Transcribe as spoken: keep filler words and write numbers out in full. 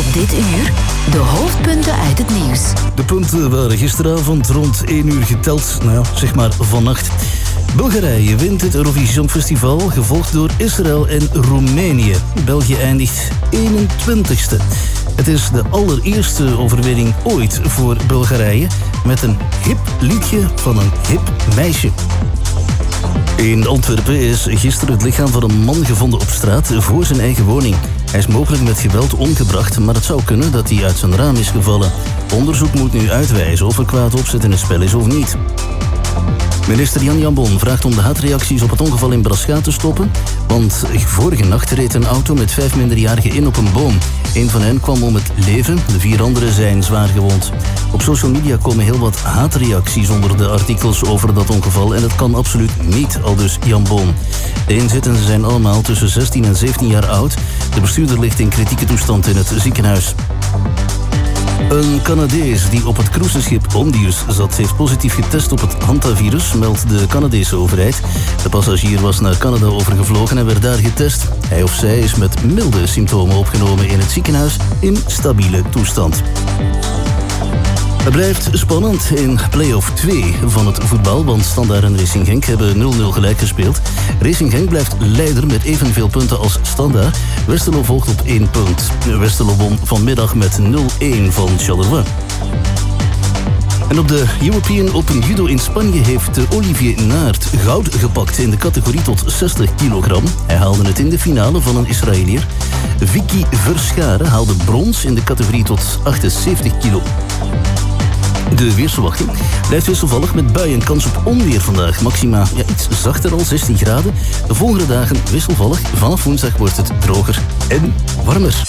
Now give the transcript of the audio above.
Dit uur de hoofdpunten uit het nieuws. De punten waren gisteravond rond één uur geteld, nou ja, zeg maar vannacht. Bulgarije wint het Eurovisie Songfestival, gevolgd door Israël en Roemenië. België eindigt eenentwintigste. Het is de allereerste overwinning ooit voor Bulgarije, met een hip liedje van een hip meisje. In Antwerpen is gisteren het lichaam van een man gevonden op straat voor zijn eigen woning. Hij is mogelijk met geweld omgebracht, maar het zou kunnen dat hij uit zijn raam is gevallen. Onderzoek moet nu uitwijzen of er kwaad opzet in het spel is of niet. Minister Jan Jambon vraagt om de haatreacties op het ongeval in Braschaat te stoppen, want vorige nacht reed een auto met vijf minderjarigen in op een boom. Een van hen kwam om het leven, de vier anderen zijn zwaar gewond. Op social media komen heel wat haatreacties onder de artikels over dat ongeval en dat kan absoluut niet, aldus Jambon. De inzittenden zijn allemaal tussen zestien en zeventien jaar oud. De bestuurder ligt in kritieke toestand in het ziekenhuis. Een Canadees die op het cruiseschip Ondius zat heeft positief getest op het hantavirus, meldt de Canadese overheid. De passagier was naar Canada overgevlogen en werd daar getest. Hij of zij is met milde symptomen opgenomen in het ziekenhuis in stabiele toestand. Het blijft spannend in play-off twee van het voetbal, want Standaard en Racing Genk hebben nul nul gelijk gespeeld. Racing Genk blijft leider met evenveel punten als Standaard. Westerlo volgt op één punt. Westerlo won vanmiddag met nul een van Charleroi. En op de European Open Judo in Spanje heeft Olivier Naert goud gepakt in de categorie tot zestig kilogram. Hij haalde het in de finale van een Israëliër. Vicky Verscharen haalde brons in de categorie tot achtenzeventig kilo. De weersverwachting blijft wisselvallig met buien en kans op onweer vandaag. Maxima ja, iets zachter al, zestien graden. De volgende dagen wisselvallig. Vanaf woensdag wordt het droger en warmer.